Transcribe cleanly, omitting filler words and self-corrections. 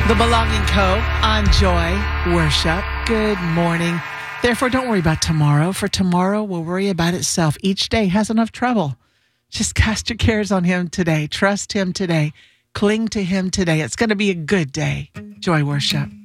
The Belonging Co. on Joy Worship. Good morning. Therefore, don't worry about tomorrow, for tomorrow will worry about itself. Each day has enough trouble. Just cast your cares on him today. Trust him today. Cling to him today. It's going to be a good day. Joy Worship.